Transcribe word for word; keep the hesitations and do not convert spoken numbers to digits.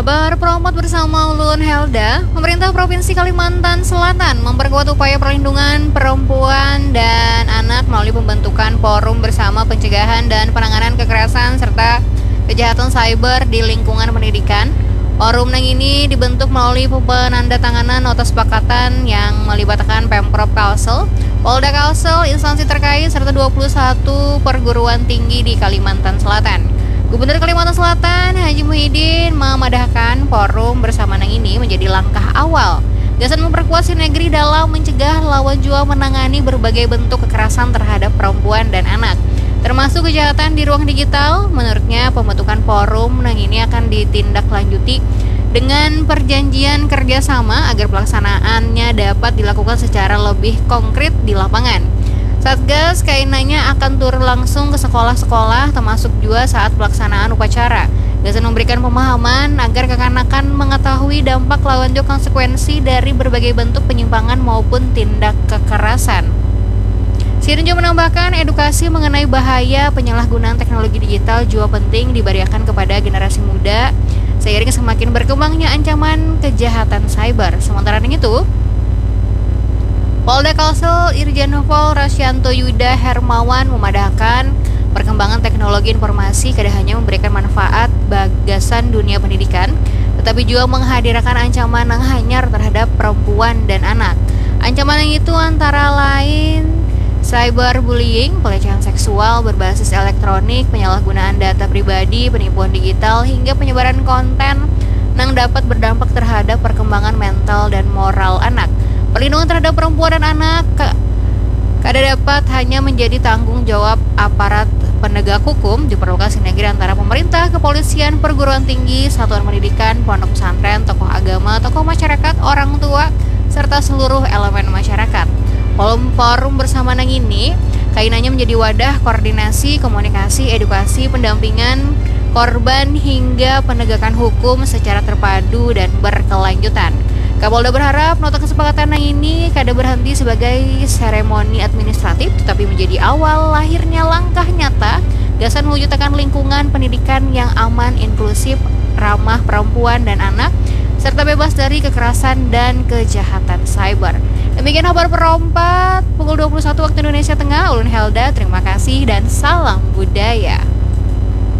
Kabar Promot bersama Ulun Helda. Pemerintah Provinsi Kalimantan Selatan memperkuat upaya perlindungan perempuan dan anak melalui pembentukan Forum Bersama Pencegahan dan Penanganan Kekerasan serta Kejahatan Cyber di Lingkungan Pendidikan. Forum Nang ini dibentuk melalui penandatanganan nota sepakatan yang melibatkan Pemprov Kalsel, Polda Kalsel, instansi terkait serta dua puluh satu perguruan tinggi di Kalimantan Selatan. Gubernur Kalimantan Selatan Haji Muhyiddin memadahkan forum bersama Nang ini menjadi langkah awal gagasan memperkuat sinergi dalam mencegah lawan jua menangani berbagai bentuk kekerasan terhadap perempuan dan anak, termasuk kejahatan di ruang digital. Menurutnya, pembentukan forum Nang ini akan ditindaklanjuti dengan perjanjian kerjasama agar pelaksanaannya dapat dilakukan secara lebih konkret di lapangan. Satgas kainannya akan turun langsung ke sekolah-sekolah termasuk juga saat pelaksanaan upacara. Gagasan memberikan pemahaman agar kekanakan mengetahui dampak lawan juga konsekuensi dari berbagai bentuk penyimpangan maupun tindak kekerasan. Sirin juga menambahkan edukasi mengenai bahaya penyalahgunaan teknologi digital juga penting diberikan kepada generasi muda seiring semakin berkembangnya ancaman kejahatan cyber. Sementara itu, Polda Kalsel Irjen Pol Rasyanto Yuda Hermawan memadahkan perkembangan teknologi informasi tidak hanya memberikan manfaat bagasan dunia pendidikan, tetapi juga menghadirkan ancaman yang hanyar terhadap perempuan dan anak. Ancaman yang itu antara lain cyberbullying, pelecehan seksual berbasis elektronik, penyalahgunaan data pribadi, penipuan digital, hingga penyebaran konten yang dapat berdampak terhadap perkembangan mental dan moral anak. Perlindungan terhadap perempuan dan anak kadang dapat hanya menjadi tanggung jawab aparat penegak hukum. Diperlukan sinergi antara pemerintah, kepolisian, perguruan tinggi, satuan pendidikan, pondok pesantren, tokoh agama, tokoh masyarakat, orang tua, serta seluruh elemen masyarakat. Forum bersama Nang ini kainannya menjadi wadah koordinasi, komunikasi, edukasi, pendampingan korban hingga penegakan hukum secara terpadu dan berkelanjutan. Kapolda berharap nota kesepakatan Nang ini kada berhenti sebagai seremoni administratif, tetapi menjadi awal lahirnya langkah nyata gagasan mewujudkan lingkungan pendidikan yang aman, inklusif, ramah perempuan dan anak, serta bebas dari kekerasan dan kejahatan cyber. Demikian kabar Perompat pukul dua puluh satu waktu Indonesia Tengah. Ulun Helda, terima kasih dan salam budaya.